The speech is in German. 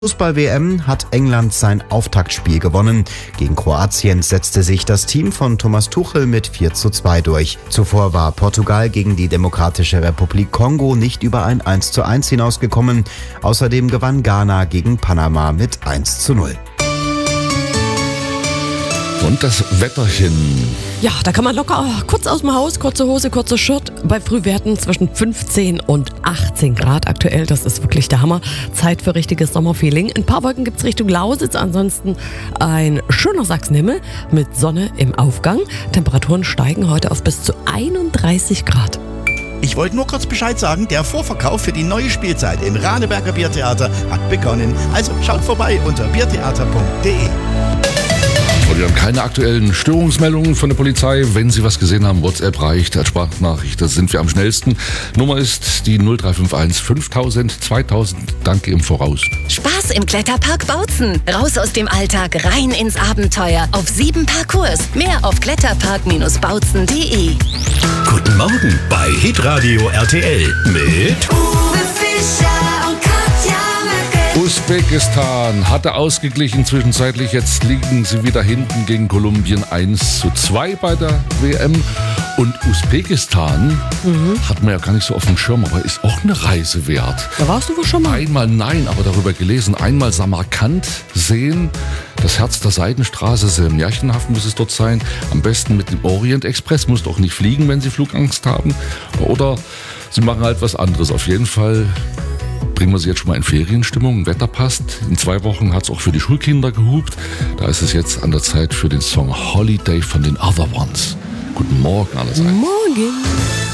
Fußball-WM hat England sein Auftaktspiel gewonnen. Gegen Kroatien setzte sich das Team von Thomas Tuchel mit 4:2 durch. Zuvor war Portugal gegen die Demokratische Republik Kongo nicht über ein 1:1 hinausgekommen. Außerdem gewann Ghana gegen Panama mit 1:0. Und das Wetterchen. Ja, da kann man locker kurz aus dem Haus, kurze Hose, kurze Shirt. Bei Frühwerten zwischen 15 und 18 Grad aktuell. Das ist wirklich der Hammer. Zeit für richtiges Sommerfeeling. Ein paar Wolken gibt es Richtung Lausitz. Ansonsten ein schöner Sachsenhimmel mit Sonne im Aufgang. Temperaturen steigen heute auf bis zu 31 Grad. Ich wollte nur kurz Bescheid sagen, der Vorverkauf für die neue Spielzeit im Radeberger Biertheater hat begonnen. Also schaut vorbei unter biertheater.de. Und wir haben keine aktuellen Störungsmeldungen von der Polizei. Wenn Sie was gesehen haben, WhatsApp reicht, als Sprachnachricht, da sind wir am schnellsten. Nummer ist die 0351 5000 2000. Danke im Voraus. Spaß im Kletterpark Bautzen. Raus aus dem Alltag, rein ins Abenteuer. Auf 7 Parcours. Mehr auf kletterpark-bautzen.de. Guten Morgen bei Hitradio RTL mit Uwe Fischer und Katja Möcke. Usbekistan hatte ausgeglichen zwischenzeitlich. Jetzt liegen sie wieder hinten gegen Kolumbien 1:2 bei der WM. Und Usbekistan hat man ja gar nicht so auf dem Schirm, aber ist auch eine Reise wert. Da warst du wohl schon mal. Einmal nein, aber darüber gelesen. Einmal Samarkand sehen. Das Herz der Seidenstraße, sehr märchenhaft muss es dort sein. Am besten mit dem Orient Express. Musst auch nicht fliegen, wenn Sie Flugangst haben. Oder Sie machen halt was anderes. Auf jeden Fall bringen wir Sie jetzt schon mal in Ferienstimmung. Wetter passt. In 2 Wochen hat es auch für die Schulkinder gehupt. Da ist es jetzt an der Zeit für den Song Holiday von den Other Ones. Guten Morgen allerseits. Morgen.